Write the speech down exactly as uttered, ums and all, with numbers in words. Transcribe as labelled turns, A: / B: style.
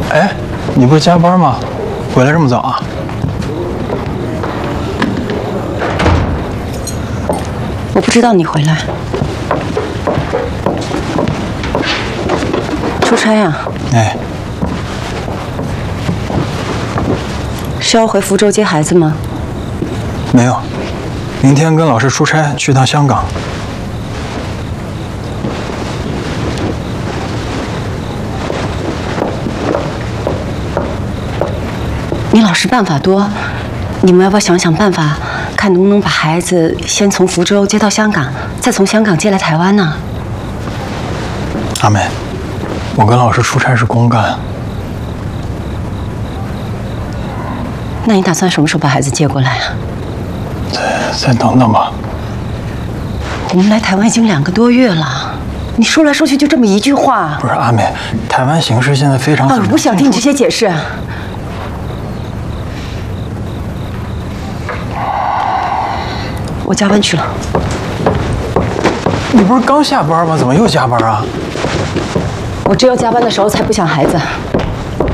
A: 哎，你不是加班吗？回来这么早啊？
B: 我不知道你回来。出差呀？
A: 哎，
B: 是要回福州接孩子吗？
A: 没有，明天跟老师出差去趟香港。
B: 你老师办法多，你们要不要想想办法，看能不能把孩子先从福州接到香港，再从香港接来台湾呢？
A: 阿美，我跟老师出差是公干。
B: 那你打算什么时候把孩子接过来啊？
A: 再再等等吧。
B: 我们来台湾已经两个多月了，你说来说去就这么一句话。
A: 不是阿美，台湾形势现在非常……
B: 啊，我不想听你这些解释。 我加班去了。
A: 你不是刚下班吗？怎么又加班啊？
B: 我只有加班的时候才不想孩子。